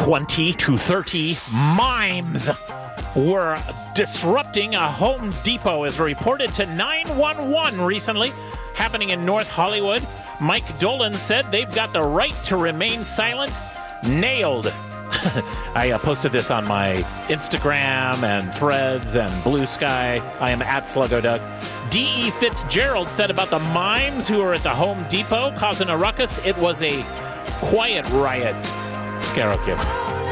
20 to 30 mimes were disrupting a Home Depot, as reported to 911 recently, happening in North Hollywood. Mike Dolan said they've got the right to remain silent. Nailed. I posted this on my Instagram and Threads and Blue Sky. I am at SluggoDoug. D.E. Fitzgerald said about the mimes who were at the Home Depot causing a ruckus, it was a quiet riot. Scarrow Kid.